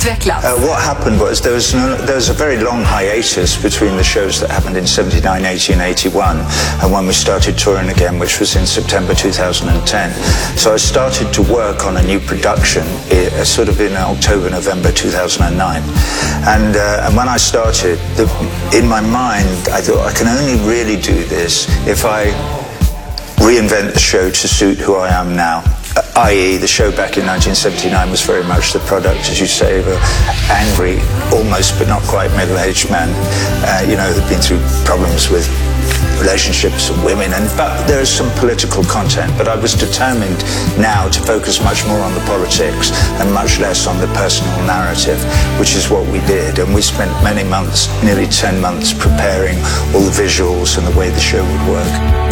utvecklas? What happened was there was a very long hiatus between the shows that happened in 79, 80 and 81 and when we started touring again, which was in September 2010. So I started to work on a new production sort of in October, November 2009. And when I started, in my mind, I thought I can only really do this if I reinvent the show to suit who I am now. I.e., the show back in 1979 was very much the product, as you say, of an angry, almost but not quite middle-aged man, who'd been through problems with relationships and women, but there is some political content. But I was determined now to focus much more on the politics and much less on the personal narrative, which is what we did. And we spent many months, nearly 10 months, preparing all the visuals and the way the show would work.